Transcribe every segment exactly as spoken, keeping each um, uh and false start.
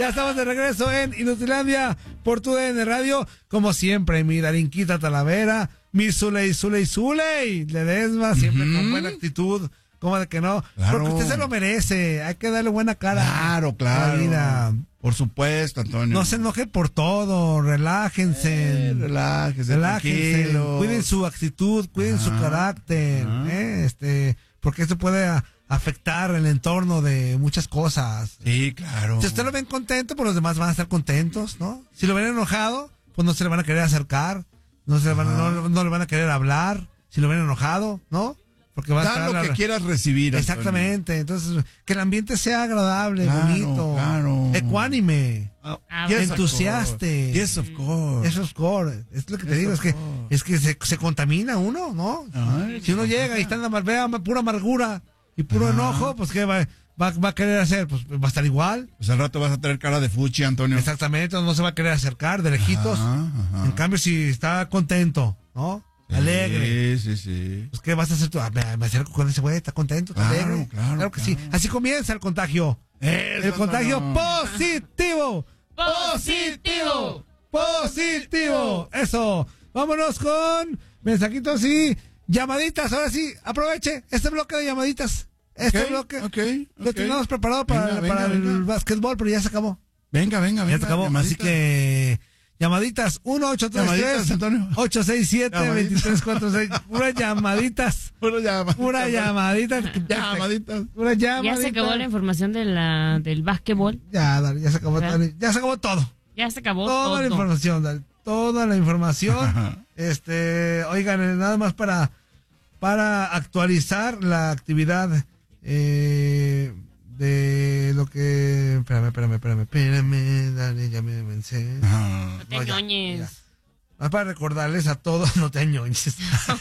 Ya estamos de regreso en Inutilandia por tu D N Radio. Como siempre, mi Darinquita Talavera, mi Zuley, Zuley, Zuley Ledesma, siempre uh-huh. con buena actitud. ¿Cómo de que no? Claro. Porque usted se lo merece. Hay que darle buena cara. Claro, claro. Vida. Por supuesto, Antonio. No se enoje por todo. Relájense. Eh, relájense. Relájense. Tranquilos. Cuiden su actitud, cuiden ajá, su carácter. ¿eh? Este, porque esto puede afectar el entorno de muchas cosas. Sí, claro. Si usted lo ven contento, pues los demás van a estar contentos, ¿no? Si lo ven enojado, pues no se le van a querer acercar. No, se le van, no, no le van a querer hablar. Si lo ven enojado, ¿no? Porque va a dar estar lo la... que quieras recibir. Exactamente. Antonio. Entonces, que el ambiente sea agradable, claro, bonito, claro. ecuánime, ah, yes, entusiaste. Yes, of course. Yes, of course. Es lo que te yes, digo, es que, es que se, se contamina uno, ¿no? Ay, si uno llega y está en la malvea, pura amargura y puro ajá. enojo, pues ¿qué va, va, va a querer hacer? Pues va a estar igual. Pues al rato vas a tener cara de fuchi, Antonio. Exactamente, no se va a querer acercar de lejitos. Ajá, ajá. En cambio, si está contento, ¿no? Alegre. Sí, sí, sí. Pues, ¿qué vas a hacer tú? Ah, me, me acerco con ese güey, está contento, está claro, alegre. Claro, claro que claro. sí. Así comienza el contagio. Eso, el contagio no. positivo. Positivo. Positivo. Eso. Vámonos con mensajitos y llamaditas. Ahora sí, aproveche este bloque de llamaditas. Este okay, bloque. Ok, okay. Lo teníamos preparado para, venga, venga, para venga. el básquetbol, pero ya se acabó. Venga, venga, venga. Ya se acabó. Así que... Llamaditas, uno ocho tres tres, ocho seis siete, dos tres cuatro seis. Puras llamaditas. Pura llamadita. Pura llamadita. Llamaditas. Pura llamadita. Ya se acabó la información de la, del básquetbol. Ya, dale, ya se acabó, dale, ya se acabó todo. Ya se acabó Toda todo. la información, dale, toda la información. este, oigan, nada más para, para actualizar la actividad eh, de lo que... Espérame, espérame, espérame, espérame, dale, ya me vencé. No te no, ya, ñoñes. ya. Más para recordarles a todos, no te ñoñes,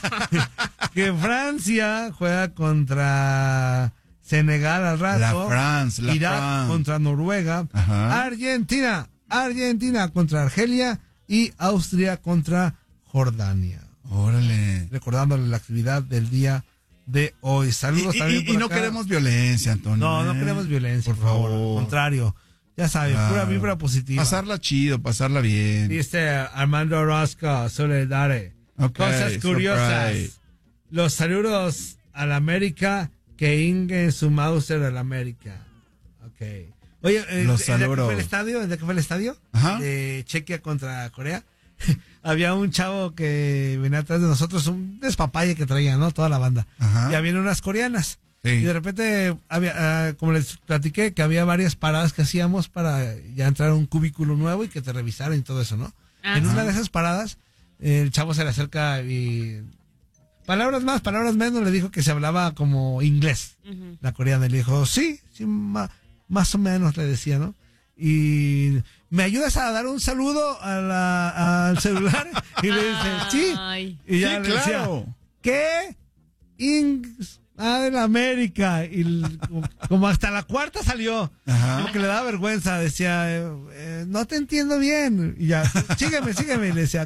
que Francia juega contra Senegal al rato. La France, la Irak France. contra Noruega. Ajá. Argentina, Argentina contra Argelia y Austria contra Jordania. Órale. Recordándole la actividad del día de hoy. Saludos y, también y, por y no acá. queremos violencia, Antonio. No, no ¿eh? queremos violencia, por por favor. favor. Al contrario. Ya sabes, Claro. pura vibra positiva. Pasarla chido, pasarla bien. Dice Armando Orozco, Soledad. Okay, Cosas curiosas. surprise. Los saludos a la América que inguen su Mauser a la América. Ok. Oye, eh, Los ¿el día que saludos. fue el estadio? ¿El día que fue el estadio? Ajá. De Chequia contra Corea. Había un chavo que venía atrás de nosotros, un despapalle que traía, ¿no? Toda la banda. Ajá. Y habían unas coreanas. Sí. Y de repente, había, uh, como les platiqué, que había varias paradas que hacíamos para ya entrar a un cubículo nuevo y que te revisaran y todo eso, ¿no? Ajá. En una de esas paradas, el chavo se le acerca y... Palabras más, palabras menos, le dijo que se hablaba como inglés. Uh-huh. La coreana le dijo, sí, sí, ma, más o menos, le decía, ¿no? Y... ¿Me ayudas a dar un saludo a la, al celular? Y le dice, sí. Ay. Y ya sí, le decía, claro. ¿qué? Ings... Ah, de la América. Y l- como hasta la cuarta salió. Ajá. Como que le daba vergüenza. Decía, eh, eh, no te entiendo bien. Y ya, sígueme, sígueme. Y le decía,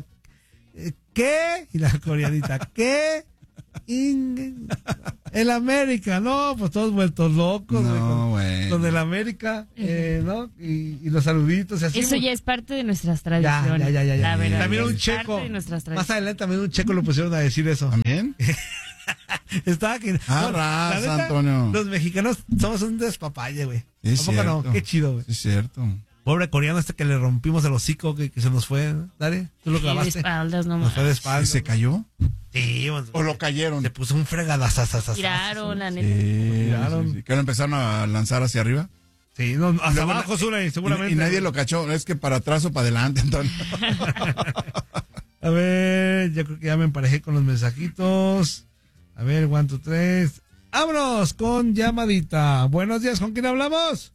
¿qué? Y la coreanita, ¿qué? In... El América. No, pues todos vueltos locos. No, güey, bueno. Con el América, eh, ¿no? Y, y los saluditos. Y así, Eso ya es parte de nuestras ya, tradiciones. ya, ya, ya, ya. La verdad. También es un parte checo. de nuestras Más tradiciones. adelante también un checo lo pusieron a decir eso. ¿También? Estaba aquí. Ah, no, raza, la neta, Antonio. Los mexicanos somos un despapalle, güey. Es ¿A poco no? cierto. Qué chido, güey. Sí, es cierto. Pobre coreano este que le rompimos el hocico, que, que se nos fue. ¿no? Dale, tú lo Y de grabaste. espaldas Nos nomás. fue de espalda. ¿Se cayó? Sí, pues, ¿O lo cayeron? se puso un fregadazazazazo. Tiraron, la neta. Sí, Tiraron. sí, sí. ¿Que lo empezaron a lanzar hacia arriba? Sí, no, hasta Luego abajo, na- Zuley, seguramente. Y, y nadie lo cachó. Es que para atrás o para adelante, Antonio. A ver, yo creo que ya me emparejé con los mensajitos. A ver, one, two, tres. ¡Vámonos con llamadita! Buenos días, ¿con quién hablamos?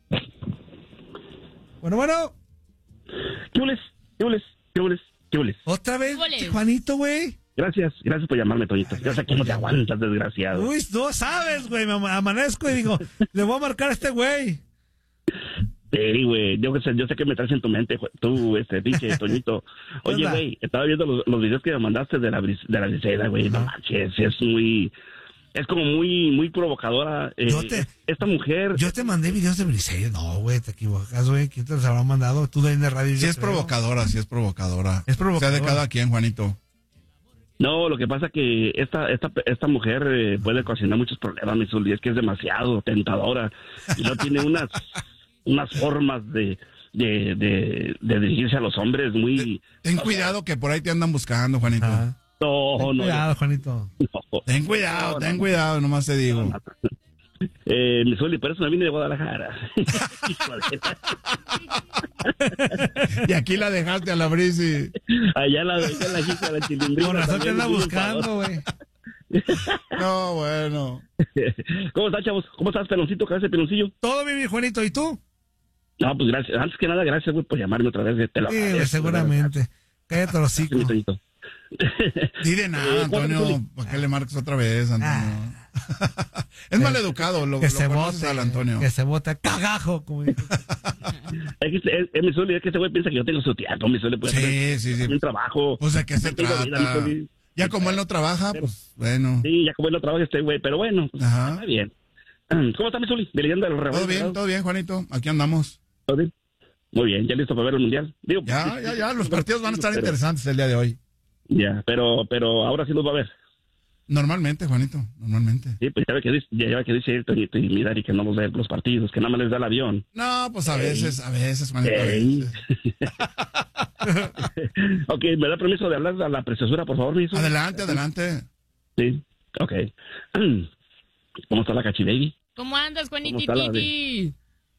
Bueno, bueno. ¿Qué hules? ¿Qué hules? ¿Qué hules? ¿Qué hules? ¿Otra vez, Hola. Juanito, güey? Gracias, gracias por llamarme, Toñito. Yo sé que no te aguantas, desgraciado. Uy, no sabes, güey. Me am- amanezco y digo, le voy a marcar a este güey. Sí, güey, yo, sé- yo sé que me traes en tu mente, güey, tú, este, pinche Toñito. ¿Qué Oye, onda? güey, estaba viendo los, los videos que me mandaste de la, bris- de la brisera, güey. No manches, es muy... es como muy muy provocadora. Eh, Yo te- esta mujer... Yo te mandé videos de Briseño. No, güey, te equivocas, güey. ¿Quién te los habrá mandado? Tú de N Radio. Sí yo es creo. provocadora, sí es provocadora. Es provocadora. O sea, de cada quien, Juanito. No, lo que pasa que esta esta esta mujer eh, puede ocasionar muchos problemas, mi Zuli, es que es demasiado tentadora y no tiene unas unas formas de de, de, de dirigirse a los hombres muy... Ten cuidado que por ahí te andan buscando, Juanito. Ah. No, Ten no, cuidado, Juanito. no. Ten cuidado, No, ten no. cuidado, nomás te digo. Eh, mi Zuli, por eso me vine de Guadalajara. Hijo de- Y aquí la dejaste a la Brisi. Allá la allá la hija de la chilindrina. Con razón te también, anda muy buscando, güey. No, bueno. ¿Cómo estás, chavos? ¿Cómo estás, peloncito? ¿Qué hace, peloncillo? Todo bien, mi Juanito. ¿Y tú? No, pues gracias. Antes que nada, gracias, güey, por llamarme otra vez. Te lo Sí, güey, agradezco, seguramente. Cállate los Sí, hocico. mi Toñito. Di de nada, Eh, ¿cuándo, Antonio. Zuli? ¿Para qué le marcas otra vez, Antonio? Es mal educado, lo, Que lo se conoces bote. al Antonio. Que se bote. Cagajo, como dijo. Es que es, es mi Zuli, es que ese güey piensa que yo tengo su tiempo, mi Zuli. Pues, Sí, sí, sí. Un trabajo. Pues de qué se Tengo vida, mi trata. Zuli. Ya como él no trabaja, pues bueno. Sí, ya como él no trabaja este güey, pero bueno, pues, Ajá. está bien. ¿Cómo está mi Zuli? De leyenda de los Todo rebaños. bien, todo bien, Juanito. Aquí andamos. ¿Todo bien? Muy bien, ya listo para ver el mundial. Digo, Ya, ya, ya. Los partidos van a estar pero- interesantes el día de hoy. Ya, pero, pero ahora sí los va a ver. Normalmente, Juanito, normalmente. Sí, pues ya ve que dice, ya ve que dice el Toñito y mi Dari que no los ve los partidos, que nada más les da el avión. No, pues a veces, a veces, Juanito, a Ey. veces. Ok, ¿me da permiso de hablar a la preciosura, por favor, mi Zuli? Adelante, adelante. Sí, ok. ¿Cómo está la cachi baby? ¿Cómo andas, ¿Cómo está la Juanitititi?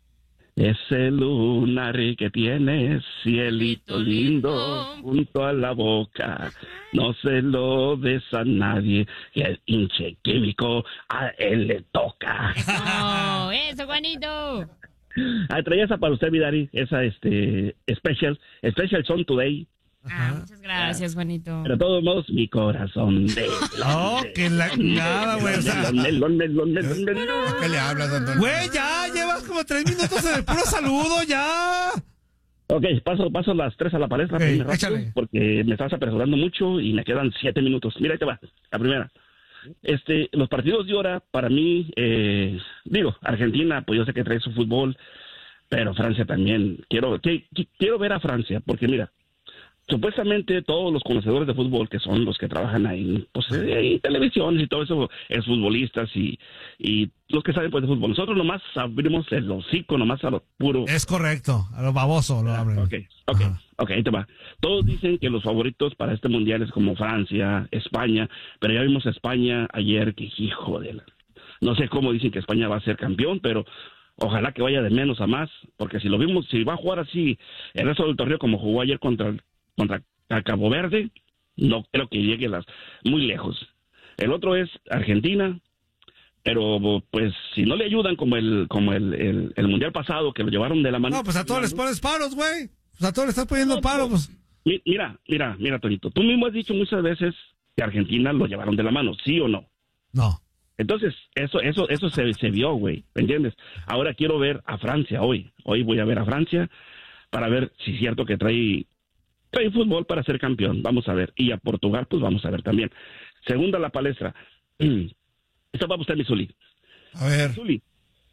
Ese lunar que tienes, cielito lindo, junto a la boca, no se lo des a nadie, que el hinche químico a él le toca. Eso, eso, Juanito. Ah, traía esa para usted, Vidari, esa, este, special, special son today, Ah, muchas gracias, Juanito. pero de todos modos, mi corazón de... Oh, que la nada, güey. O sea, Melón, melón, melón, melón, melón. ¿A qué le hablas, Antonio? güey, ya llevas como tres minutos en el puro saludo, ya. Ok, paso, paso las tres a la palestra, Ok, primero, échale. porque me estás apresurando mucho y me quedan siete minutos. Mira, ahí te va, la primera. Este, los partidos de hora, para mí, eh, digo, Argentina, pues yo sé que trae su fútbol, pero Francia también. Quiero, que- que- quiero ver a Francia, porque mira, supuestamente todos los conocedores de fútbol, que son los que trabajan ahí, pues en televisiones y todo eso, es futbolistas y, y los que saben pues de fútbol. Nosotros nomás abrimos el hocico, nomás a lo puro. Es correcto. A lo baboso lo abren. Ok, ok, Ajá. ok, ahí te va. Todos dicen que los favoritos para este mundial es como Francia, España, pero ya vimos a España ayer que hijo de la... No sé cómo dicen que España va a ser campeón, pero ojalá que vaya de menos a más, porque si lo vimos, si va a jugar así el resto del torneo como jugó ayer contra el contra Cabo Verde, no creo que llegue las muy lejos. El otro es Argentina, pero pues si no le ayudan como el como el, el, el mundial pasado que lo llevaron de la mano. No, pues a todos les pones paros, güey. Pues a todos les estás poniendo paros, pues. Mi- Mira, mira, mira, Tonito, tú mismo has dicho muchas veces que Argentina lo llevaron de la mano, ¿sí o no? No. Entonces, eso eso eso se, se vio, güey, ¿me entiendes? Ahora quiero ver a Francia hoy. Hoy voy a ver a Francia para ver si es cierto que trae trae fútbol para ser campeón, vamos a ver. Y a Portugal, pues vamos a ver también. Segunda la palestra. Esto va a usted, mi Zuli. A ver, Zuli.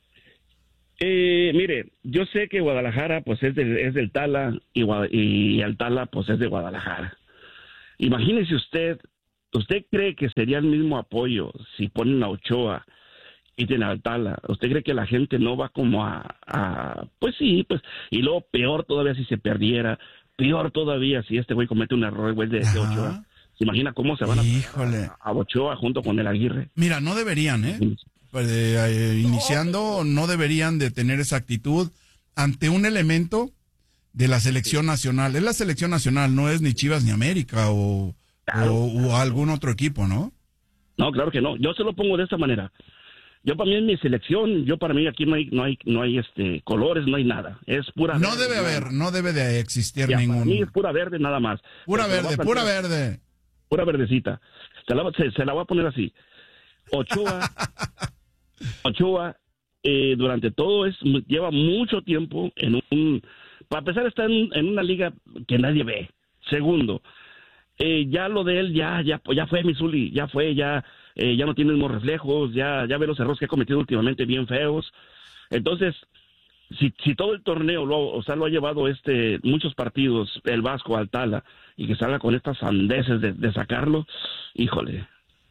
Eh, mire, yo sé que Guadalajara, pues es del, es del Tala y, Gua- y el Tala, pues es de Guadalajara. Imagínese usted, ¿usted cree que sería el mismo apoyo si ponen a Ochoa y tienen al Tala? ¿Usted cree que la gente no va como a, a, pues sí, pues, y luego peor todavía si se perdiera, peor todavía si este güey comete un error, güey, de, de Ajá. Ochoa? ¿Se imagina cómo se van a Híjole. a Ochoa junto con el Aguirre? Mira, no deberían, ¿eh? Pues, eh, eh, iniciando, no deberían de tener esa actitud ante un elemento de la selección nacional. Es la selección nacional, no es ni Chivas ni América o, Claro. o, o algún otro equipo, ¿no? No, claro que no. Yo se lo pongo de esta manera. Yo para mí en mi selección, yo para mí aquí no hay, no hay, no hay este colores, no hay nada. Es pura. No verde, debe nada haber, más. no debe de existir Ya, para ningún... mí es pura verde nada más. Pura Pero se la voy verde, a pura plantear- verde. Pura verdecita. Se la, se, se la voy a poner así. Ochoa, Ochoa, eh, durante todo es lleva mucho tiempo en un, para empezar está en, en una liga que nadie ve. Segundo, eh, ya lo de él ya ya ya fue Misuli, ya fue ya eh, ya no tiene los mismos reflejos, ya, ya ve los errores que ha cometido últimamente bien feos. Entonces, si, si todo el torneo lo, o sea, lo ha llevado este muchos partidos el Vasco al Tala y que salga con estas sandeces de, de sacarlo, híjole.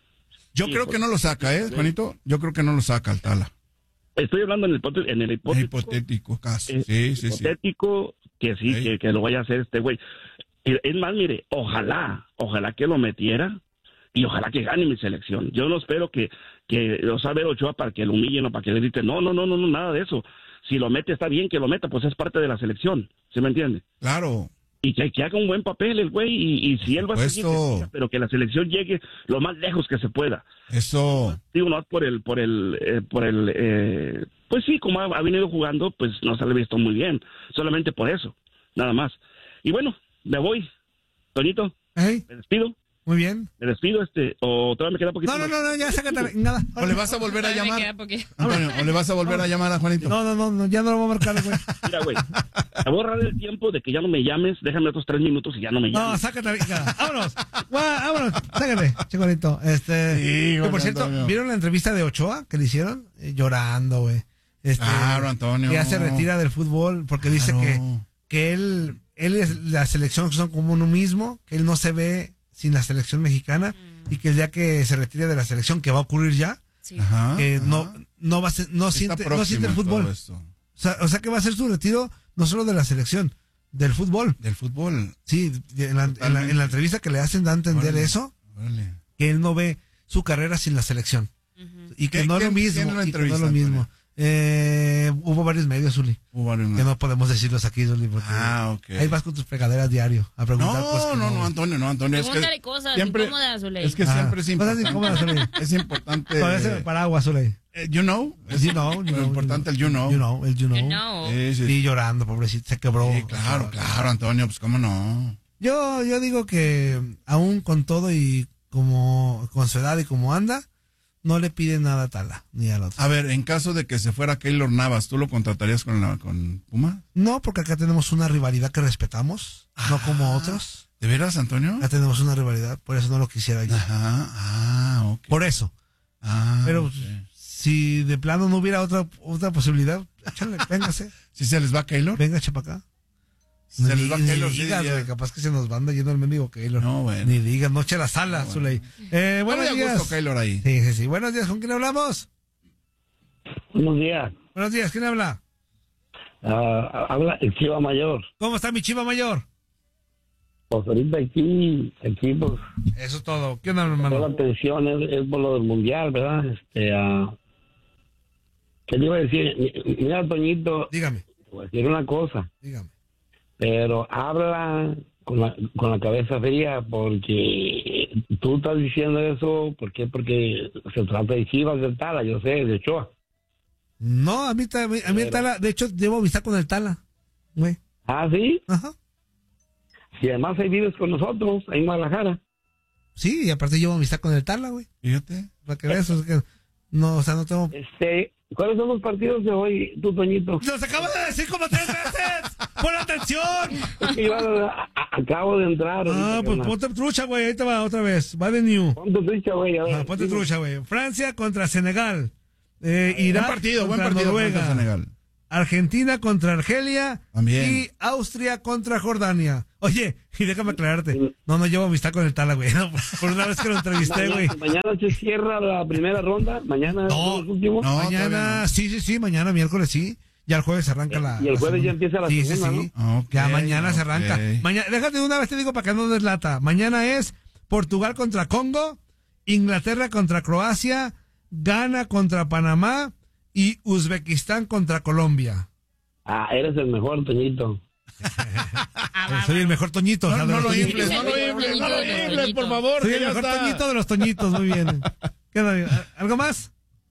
Yo creo que no lo saca, ¿eh, Juanito? Yo creo que no lo saca al Tala. Estoy hablando en el, hipotético, en el hipotético, hipotético caso. Eh, Sí, sí, hipotético sí. que sí, sí. Que, que lo vaya a hacer este güey. Es más, mire, ojalá, ojalá que lo metiera y ojalá que gane mi selección. Yo no espero que, que lo sabe Ochoa para que lo humillen o para que le griten, no, no, no, no, no, nada de eso. Si lo mete, está bien que lo meta, pues es parte de la selección, ¿sí me entiende? Claro. Y que, que haga un buen papel el güey, y, y si él va a seguir, que siga, pero que la selección llegue lo más lejos que se pueda. Eso. Digo, no por el, por el, eh, por el, eh, pues sí, como ha, ha venido jugando, pues no se le ha visto muy bien, solamente por eso, nada más. Y bueno, me voy, Toñito, ¿Eh? me despido. Muy bien. Me despido, este, o todavía me queda poquito. No, no, más? no, no, ya sácate nada. ¿O le vas a volver a Todavía me llamar? queda poquito. Antonio, ¿o le vas a volver a llamar a Juanito? No, no, no, no, ya no lo voy a marcar, güey. Mira, güey, te voy a ahorrar el tiempo de que ya no me llames, déjame otros tres minutos y ya no me llames. No, sácate, venga, vámonos. Guau, vámonos, sácate, chicolito. Este, Sí, que José por cierto, Antonio. ¿vieron la entrevista de Ochoa que le hicieron? Eh, llorando, güey. Este, Claro, Antonio. Que ya se retira del fútbol porque dice Claro. que, que él, él es la selección, son como uno mismo, que él no se ve sin la selección mexicana y que el día que se retire de la selección, que va a ocurrir ya, Sí. Ajá. que ajá. no, no va a ser, no Está siente, no próximo siente el todo fútbol. esto. O sea, o sea que va a ser su retiro no solo de la selección, del fútbol. Del fútbol. Sí, en la, en la, en la entrevista que le hacen da a entender Órale. eso, Órale. que él no ve su carrera sin la selección. Ujú. Y que ¿Qué- no es lo quién- mismo. quién lo Y que no es entrevista, lo mismo. Antonio? Eh, hubo varios medios, Zuli, Hubo varios que más. no podemos decirlos aquí, Zuli, porque Ah, ok. ahí vas con tus fregaderas diario a preguntar cosas No, que no, no, Antonio, no, Antonio. Es Pregúntale que cosas siempre, incómodas, Zuley. es que Ah, siempre es cosas importante. incómodas, Zuli. Es importante. Con ese paraguas, Zuli. eh, you know. Es You know, you lo know, importante el you know. You know, el you know. You know. Sí, sí, Sí, llorando, pobrecito, se quebró. sí, claro, claro, Antonio, pues cómo no. Yo, yo digo que aún con todo y como con su edad y como anda, no le pide nada a Tala ni al otro. A ver, en caso de que se fuera Keylor Navas, ¿tú lo contratarías con la con Puma? No, porque acá tenemos una rivalidad que respetamos, no como otros. ¿De veras, Antonio? Acá tenemos una rivalidad, por eso no lo quisiera yo. Ajá, ah, ok. Por eso. Ah, Pero ok. si de plano no hubiera otra otra posibilidad, échale, véngase, ¿Si se les va Keylor? venga, echa para acá. Si se les va Ni Keylor, sí, digas, ya. güey, capaz que se nos van yendo el mendigo Keylor. No, bueno. Ni digas, no eche la sala, No, Zuley. Eh, No buenos me da días. gusto Keylor ahí. Sí, sí, sí. Buenos días, ¿con quién hablamos? Buenos días. Buenos días, ¿quién habla? Ah, habla el Chiva Mayor. ¿Cómo está mi chiva mayor? Pues ahorita aquí, aquí pues, Eso es todo. ¿Qué onda, toda la hermano? atención es, es por lo del mundial, ¿verdad? Este, ah, ¿qué le iba a decir? Mi- Mira, Toñito, Dígame, te voy a decir una cosa, dígame. pero habla con la, con la cabeza fría porque tú estás diciendo eso, ¿por qué? Porque se trata de Chivas del Tala, yo sé, de Ochoa. No, a mí, ta- a mí, a mí el Tala, de hecho, llevo amistad con el Tala, güey. Ah, ¿sí? Ajá. Si además ahí vives con nosotros, ahí en Guadalajara. Sí, y aparte llevo amistad con el Tala, güey. Fíjate. Para que veas, o sea, que no, o sea, no tengo... Este, ¿cuáles son los partidos de hoy, tú, Toñito? ¡Los acabas de decir como tres veces! ¡Pon atención! Es que yo a- a- acabo de entrar. Ah, ahorita, pues carnal. ponte trucha, güey. Ahí te va otra vez. Va de new. Ponte trucha, güey. a ver, Ah, ponte dime. trucha, güey. Francia contra Senegal. Eh, Irak Buen partido, buen contra partido Noruega. contra Senegal. Argentina contra Argelia. También. Y Austria contra Jordania. Oye, y déjame aclararte. No, no llevo amistad con el Tala, güey. No, por una vez que lo entrevisté, güey. Mañana, mañana se cierra la primera ronda. Mañana No, son los últimos. no. todavía Mañana, no. sí, sí, sí. Mañana, miércoles, sí. Ya el jueves arranca la. Y el la jueves ya segunda. empieza la sí, segunda, sí, sí. ¿no? Ok, Ya mañana se ok. arranca. Mañana, déjate de una vez te digo para que no deslata. Mañana es Portugal contra Congo, Inglaterra contra Croacia, Ghana contra Panamá y Uzbekistán contra Colombia. Ah, eres el mejor, Toñito. Ah, Eh, va, soy va. el mejor Toñito. o No, sea, de no los lo Toñitos. infles, no lo infles, no lo infles, por favor. Soy que el ya mejor está. Toñito de los Toñitos, muy bien. ¿Qué onda? ¿Algo más?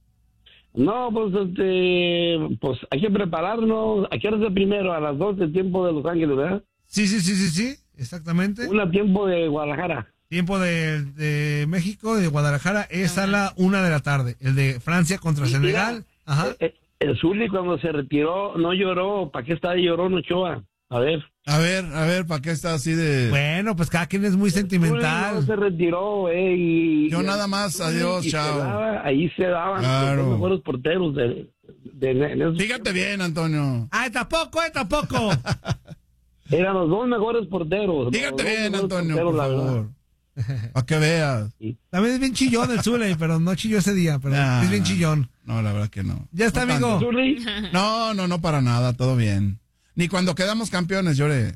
No, pues, este, pues hay que prepararnos. ¿A qué hora es el primero? A las dos de tiempo de Los Ángeles, ¿verdad? Sí, sí, sí, sí, sí, exactamente. Una tiempo de Guadalajara. Tiempo de, de México, de Guadalajara, es a la una de la tarde. El de Francia contra Y Senegal. mira, Ajá. eh, eh, El Zuli cuando se retiró no lloró. ¿Para qué está de llorón Ochoa? A ver. A ver, a ver, ¿para qué está así de...? Bueno, pues cada quien es muy sentimental. No se retiró, eh, y... Yo y- nada más, y adiós, se chao. daba- ahí se daban Claro. los dos mejores porteros de... de, de- en esos Fíjate bien, Antonio. Ay, tampoco, eh, tampoco. Eran los dos mejores porteros. Fíjate los dos bien, mejores Antonio, porteros, por la verdad. favor. Para que veas. También es bien chillón el Zule, pero no chilló ese día, pero Nah, es bien chillón. No, la verdad que no. Ya está, No amigo. tanto. Zuli, No, no, no para nada, todo bien. Ni cuando quedamos campeones lloré.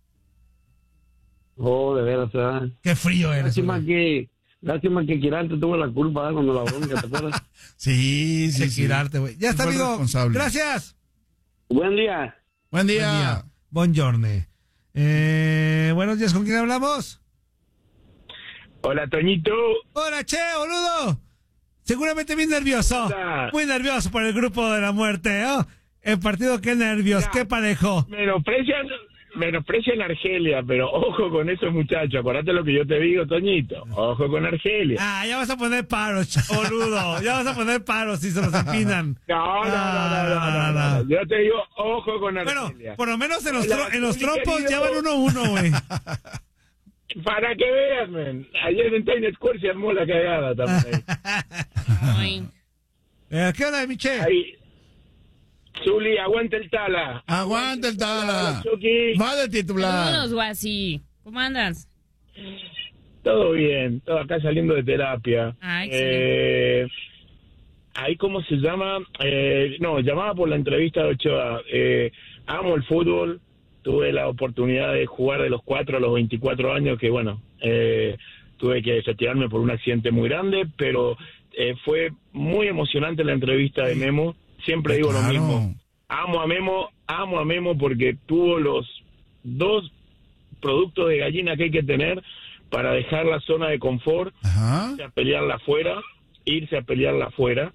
oh, de veras, ¿verdad? Qué frío eres. Lástima Zule. que... Lástima que Quirarte tuvo la culpa, ¿verdad? Cuando la bronca, ¿te acuerdas? Sí, sí, De sí. girarte, güey. Ya está, Fue el amigo. responsable. Gracias. Buen día. Buen día. Buen día. Buongiorno. Eh, buenos días, ¿con quién hablamos? Hola, Toñito. Hola, che, boludo. Seguramente bien nervioso. Hola. Muy nervioso por el grupo de la muerte, ¿no? El partido, qué nervios, Ya. qué parejo. Menosprecian, menosprecian a Argelia, pero ojo con esos muchachos. Acordate lo que yo te digo, Toñito. Ojo con Argelia. Ah, ya vas a poner paros, ch- boludo. Ya vas a poner paros si se los empinan. No, no, no, no, no, Ah, no, no, no. Yo te digo, ojo con Bueno, Argelia. por lo menos en los, Hola, tro- en los mi trompos querido. ya van uno a uno, güey. Para que veas, men. Ayer en Times Square se armó la cagada también. Ay. Eh, ¿Qué onda, Miche? Ahí. Zuli, aguanta el tala. Aguanta el tala. Chucky. Va de titular. Saludos, Guasi. ¿Cómo andas? Todo bien, todo acá saliendo de terapia. Ah, eh, ahí, ¿cómo se llama? Eh, no, llamaba por la entrevista de Ochoa. Eh, amo el fútbol, tuve la oportunidad de jugar de los cuatro a los veinticuatro años, que bueno, eh, tuve que retirarme por un accidente muy grande, pero eh, fue muy emocionante la entrevista de Memo. Siempre digo Claro. lo mismo. Amo a Memo, amo a Memo porque tuvo los dos productos de gallina que hay que tener para dejar la zona de confort, Ajá. irse a pelearla afuera, irse a pelearla afuera.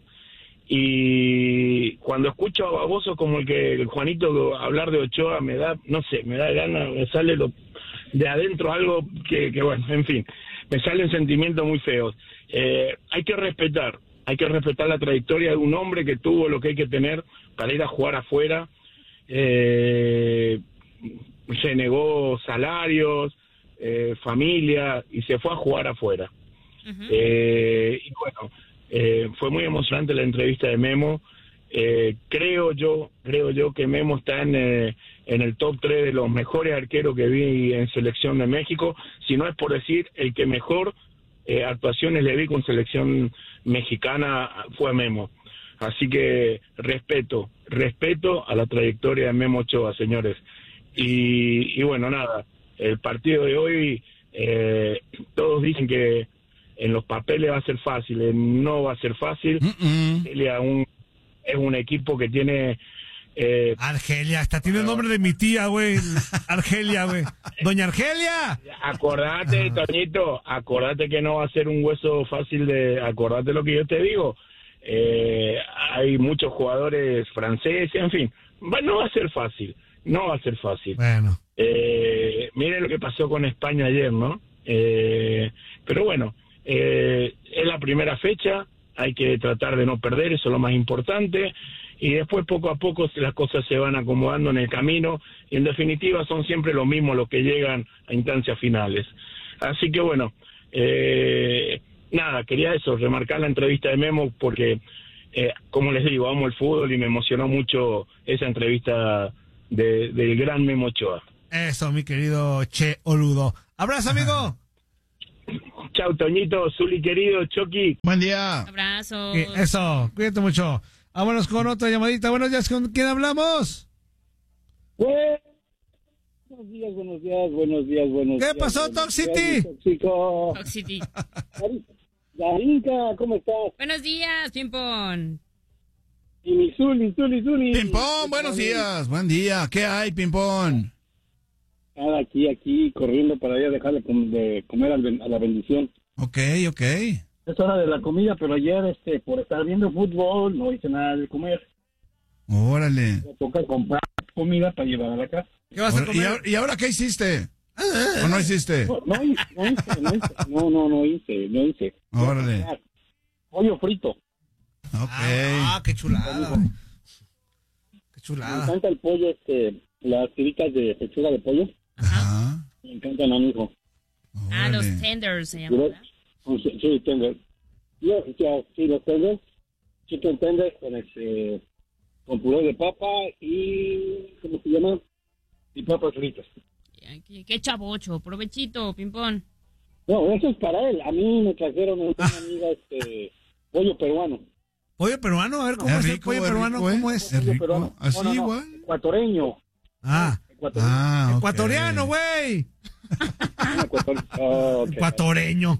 Y cuando escucho a babosos como el que el Juanito hablar de Ochoa, me da, no sé, me da ganas, me sale lo, de adentro algo que, que, bueno, en fin, me salen sentimientos muy feos. Eh, hay que respetar, hay que respetar la trayectoria de un hombre que tuvo lo que hay que tener para ir a jugar afuera. Eh, se negó salarios, eh, familia, y se fue a jugar afuera. Ujú. Eh, y bueno, eh, fue muy emocionante la entrevista de Memo. Eh, creo yo, creo yo que Memo está en, eh, en el top tres de los mejores arqueros que vi en selección de México, si no es por decir el que mejor eh, actuaciones le vi con selección mexicana fue Memo. Así que respeto, respeto a la trayectoria de Memo Ochoa, señores. Y, y bueno, nada, el partido de hoy, eh, todos dicen que en los papeles va a ser fácil, eh, no va a ser fácil. Mm-mm. Argelia un, es un equipo que tiene... Eh, Argelia, hasta tiene el nombre de mi tía, güey. Argelia, güey. Doña Argelia. acordate, Toñito, acordate que no va a ser un hueso fácil de... Acordate lo que yo te digo. Eh, hay muchos jugadores franceses, en fin, va- no va a ser fácil, no va a ser fácil. Bueno. Eh, miren lo que pasó con España ayer, ¿no? Eh, pero bueno, eh, es la primera fecha, hay que tratar de no perder, eso es lo más importante, y después poco a poco las cosas se van acomodando en el camino, y en definitiva son siempre lo mismo los que llegan a instancias finales. Así que bueno, eh, nada, quería eso, remarcar la entrevista de Memo, porque, eh, como les digo, amo el fútbol y me emocionó mucho esa entrevista de, del gran Memo Ochoa. Eso, mi querido Che Oludo. Abrazo, amigo. Chau, Toñito, Zuli querido, Chucky. Buen día. Abrazos. Eh, Eso, cuídate mucho. Vámonos con otra llamadita. Buenos días, ¿con quién hablamos? Buenos días, buenos días, buenos días, buenos ¿Qué días. pasó, buenos Toxicity? días, Tóxico. Toxicity. Darinka, ¿cómo estás? Buenos días, Pimpón. Y mi Zuli, Zuli, Zuli. Pimpón, buenos días. Buen día. ¿Qué hay, Pimpón? Nada, aquí, aquí, corriendo para ir a dejarle com- de comer al ben- a la bendición. Ok, ok. Es hora de la comida, pero ayer, este, por estar viendo fútbol, no hice nada de comer. Órale. Me toca comprar comida para llevar a la casa. ¿Qué vas a Ahora- ¿Y, comer? ahora, ¿Y ahora qué hiciste? ¿O no hiciste? No, no hice, no hice, no hice. No, no, no hice, no hice. Órale. Pollo frito. Ok. Ah, qué chulada. güey. Qué Me chulada. encanta el pollo, este, las tiritas de pechuga de pollo. Ajá. Me encantan a mi hijo. Ah, los Órale. tenders se llaman, ¿verdad? Sí, sí, tender. Yo, ya, sí, los tenders. Chicken tenders con, este, con puré de papa y... ¿Cómo se llama? Y papas fritas. Ay, Qué, qué chavocho, provechito, Pimpón. No, eso es para él. A mí me trajeron una amiga, este, pollo peruano. Pollo peruano, a ver cómo Es es, el rico, pollo es peruano, rico, ¿eh? ¿cómo es? Es Pollo rico. peruano. Así No, no, no, igual. Ecuatoreño. Ah, Ecuatoreño. Ah, ok. ecuatoriano, güey. Ecuator- oh, ok. Ecuatoreño.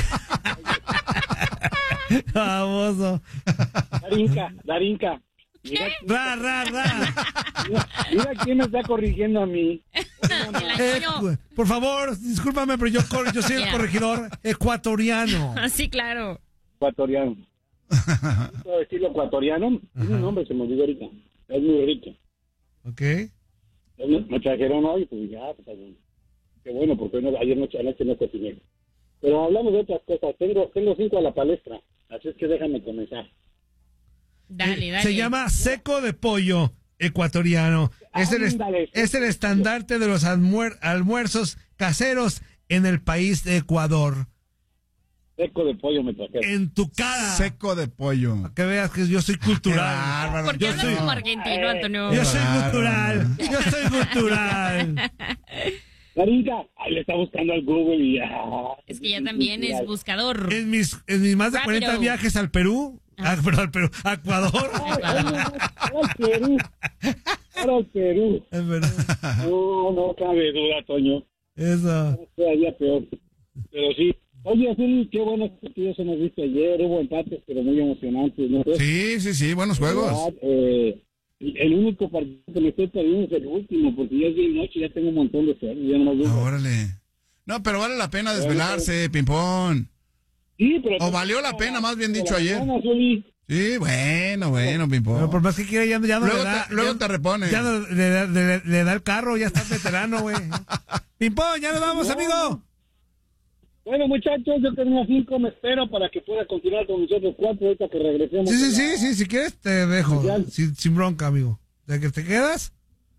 Famoso. Darinka, Darinka. Mira, Ra, ra, ra. mira, mira quién me está corrigiendo a mí. El Eh, año. por favor, discúlpame, pero yo, cor- yo soy el Ya. corregidor ecuatoriano. Sí, claro. Ecuatoriano. ¿Puedo decirlo ecuatoriano? Tiene un nombre, se me olvidó ahorita. Es muy rico. ¿Ok? Me me trajeron hoy, pues ya, pues, qué bueno, porque no, ayer noche, anoche no cociné. Pero hablamos de otras cosas. Tengo, tengo cinco a la palestra, así es que déjame comenzar. Dale, dale. Se llama seco de pollo ecuatoriano. Es el, es, Ándale. es el estandarte de los almuer- almuerzos caseros en el país de Ecuador. Seco de pollo me trajeron. En tu cara. Seco de pollo. Para que veas que yo soy Qué cultural. bárbaro. ¿Por qué Yo hablas soy- como argentino, Antonio? Yo soy Claro. cultural. Yo soy cultural. Darinka, ahí le está buscando al Google y ya. Es que ya también es buscador. En mis, en mis más de Rápido. cuarenta viajes al Perú, ah, perdón, al Perú, a Ecuador. Ay, ay, ay, al Perú. Ahora al Perú. Es verdad. No, no cabe duda, Toño. Eso. Todavía peor. Pero sí. Oye, sí, qué buenos partidos hemos visto ayer. Hubo empates, pero muy emocionantes. ¿No? Sí, sí, sí, buenos juegos. Eh, el único partido que me estoy perdiendo es el último, porque ya es de noche, ya tengo un montón de sueño. Ya no me gusta. Órale. No, pero vale la pena desvelarse, Pimpón. Sí, pero O valió la pena, más bien dicho, ayer. Mañana, Zuli. Sí, bueno, bueno, Pero Pimpón. por más que quiera, ya, ya no Luego le da. te, luego ya, te repone. ya no le, da- le- le da el carro, ya está veterano, güey. Pimpón, ya nos vamos, amigo. Bueno, muchachos, yo tenía cinco, me espero para que pueda continuar con nosotros cuatro ahorita que regresemos. Sí, sí, sí, sí, si quieres te dejo. Ya. Sin, sin bronca, amigo. ¿De que te quedas?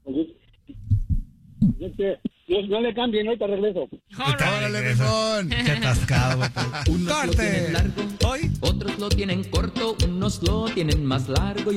No, te- no, no le cambien, ahorita regreso. Órale, Pimpón. Qué atascado, güey. Unos lo Corte. tienen largo, Hoy otros lo tienen corto, unos lo tienen más largo.